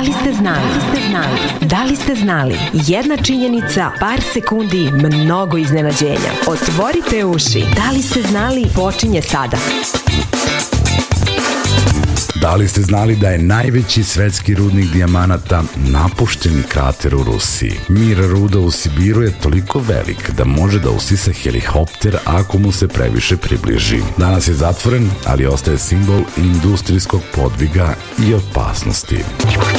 Da li ste znali? Da li ste znali? Jedna činjenica, par sekundi, mnogo iznenađenja. Otvorite uši. Da li ste znali? Počinje sada. Da li ste znali da je najveći svetski rudnik dijamanata napušteni krater u Rusiji? Mir ruda u Sibiru je toliko velik da može da usisa helikopter ako mu se previše približi. Danas je zatvoren, ali ostaje simbol industrijskog podviga i opasnosti.